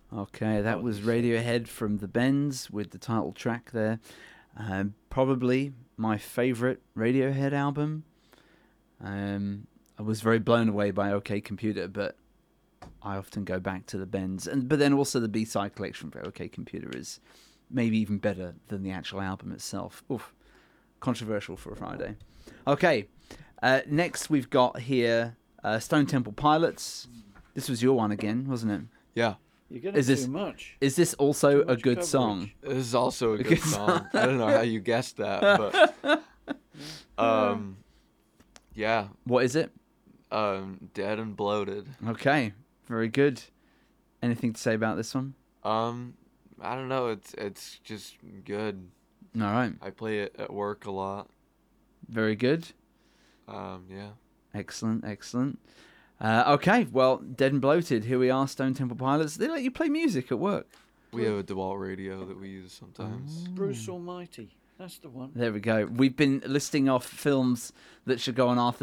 Okay, that was Radiohead from The Bends with the title track there. Probably my favourite Radiohead album. I was very blown away by OK Computer, but I often go back to The Bends. But then also the B-side collection for OK Computer is maybe even better than the actual album itself. Oof, controversial for a Friday. Okay, next we've got here Stone Temple Pilots. This was your one again, wasn't it? Yeah. You're getting too much. Is this also a good coverage. song? This is also a good song. I don't know how you guessed that, but yeah. What is it? Dead and Bloated. Okay, very good. Anything to say about this one? I don't know. It's just good. All right. I play it at work a lot. Very good. Yeah. Excellent. Okay, well, Dead and Bloated. Here we are, Stone Temple Pilots. They let you play music at work. We have a DeWalt radio that we use sometimes. Bruce Almighty. That's the one. There we go. We've been listing off films that should go on Arthur's